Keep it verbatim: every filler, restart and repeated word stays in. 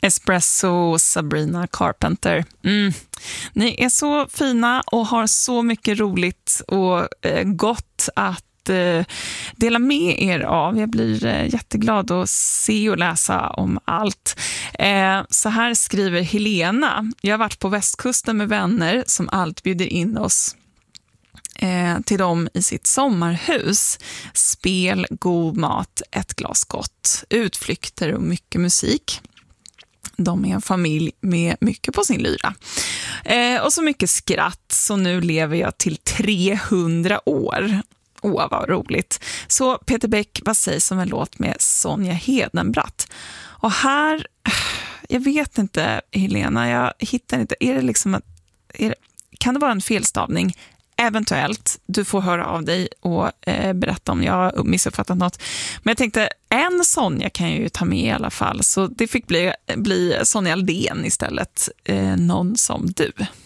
Espresso, Sabrina Carpenter. Mm. Ni är så fina och har så mycket roligt och eh, gott att eh, dela med er av. Jag blir eh, jätteglad att se och läsa om allt. Eh, så här skriver Helena. Jag har varit på västkusten med vänner som allt bjuder in oss eh, till dem i sitt sommarhus. Spel, god mat, ett glas gott, utflykter och mycket musik. De är en familj med mycket på sin lyra. Eh, och så mycket skratt, så nu lever jag till trehundra år. Åh, vad roligt. Så Peter Bäck, vad sägs om en låt med Sonja Hedenbratt? Och här, jag vet inte, Helena, jag hittar inte. Är det liksom att, är det, kan det vara en felstavning? Eventuellt, du får höra av dig och eh, berätta om jag har missuppfattat något. Men jag tänkte, en Sonja kan jag ju ta med i alla fall. Så det fick bli, bli Sonja Aldén istället. Eh, någon som du.